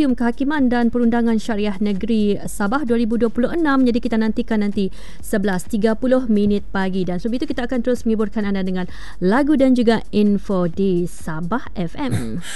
Simposium Kehakiman dan Perundangan Syariah Negeri Sabah 2026. Jadi kita nantikan nanti 11.30 pagi. Dan sebelum itu kita akan terus menghiburkan anda dengan lagu dan juga info di Sabah FM.